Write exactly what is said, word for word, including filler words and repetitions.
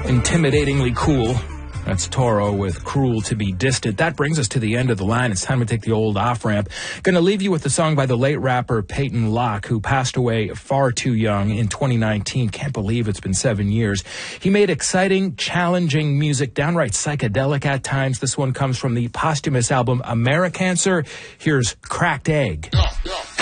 intimidatingly cool. That's Toro with Cruel to Be Distant. That brings us to the end of the line. It's time to take the old off-ramp. Going to leave you with a song by the late rapper Peyton Locke, who passed away far too young in twenty nineteen. Can't believe it's been seven years. He made exciting, challenging music, downright psychedelic at times. This one comes from the posthumous album Americancer. Here's Cracked Egg. Yeah, yeah.